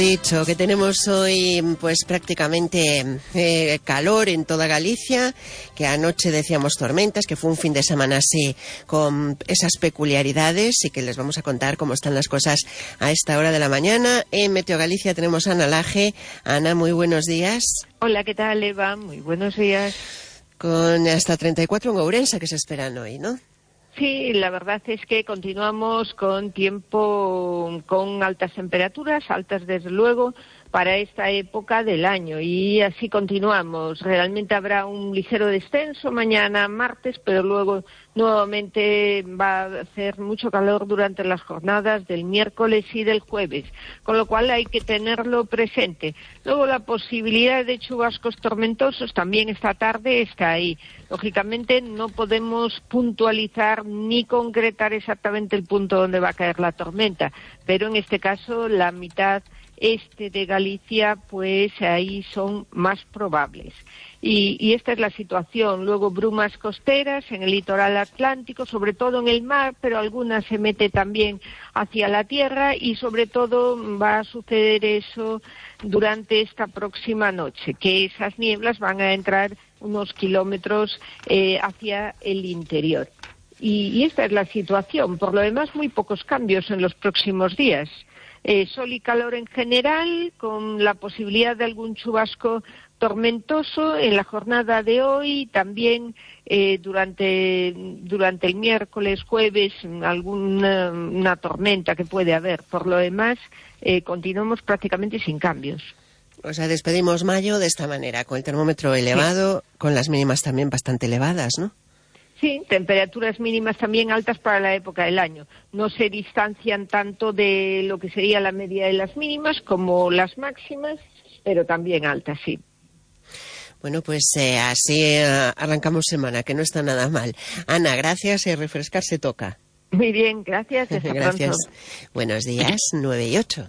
Dicho que tenemos hoy pues prácticamente calor en toda Galicia, que anoche decíamos tormentas, que fue un fin de semana así con esas peculiaridades y que les vamos a contar cómo están las cosas a esta hora de la mañana. En Meteo Galicia tenemos a Ana Laje. Ana, muy buenos días. Hola, ¿qué tal, Eva? Muy buenos días. Con hasta 34 en Ourense que se esperan hoy, ¿no? Sí, la verdad es que continuamos con tiempo con altas temperaturas, altas desde luego, para esta época del año, y así continuamos. Realmente habrá un ligero descenso mañana martes, pero luego nuevamente va a hacer mucho calor durante las jornadas del miércoles y del jueves, con lo cual hay que tenerlo presente. Luego la posibilidad de chubascos tormentosos también esta tarde está ahí. Lógicamente no podemos puntualizar ni concretar exactamente el punto donde va a caer la tormenta, pero en este caso la mitad este de Galicia, pues ahí son más probables. Y esta es la situación. Luego brumas costeras en el litoral atlántico, sobre todo en el mar, pero algunas se mete también hacia la tierra, y sobre todo va a suceder eso durante esta próxima noche, que esas nieblas van a entrar unos kilómetros hacia el interior. Y esta es la situación. Por lo demás, muy pocos cambios en los próximos días. Sol y calor en general, con la posibilidad de algún chubasco tormentoso en la jornada de hoy, también durante el miércoles, jueves, alguna tormenta que puede haber. Por lo demás, continuamos prácticamente sin cambios. O sea, despedimos mayo de esta manera, con el termómetro elevado, sí, con las mínimas también bastante elevadas, ¿no? Sí, temperaturas mínimas también altas para la época del año. No se distancian tanto de lo que sería la media de las mínimas como las máximas, pero también altas, sí. Bueno, pues así arrancamos semana, que no está nada mal. Ana, gracias, refrescarse toca. Muy bien, gracias. Hasta gracias. Pronto. Buenos días, 9 y 8.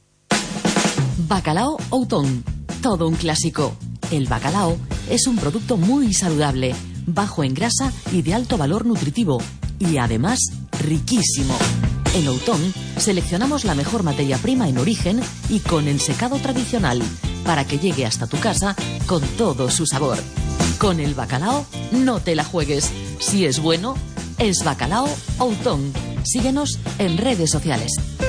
Bacalao Outón, todo un clásico. El bacalao es un producto muy saludable, bajo en grasa y de alto valor nutritivo, y además riquísimo. En Outón seleccionamos la mejor materia prima en origen y con ensecado tradicional, para que llegue hasta tu casa con todo su sabor. Con el bacalao no te la juegues. Si es bueno, es Bacalao Outón. Síguenos en redes sociales.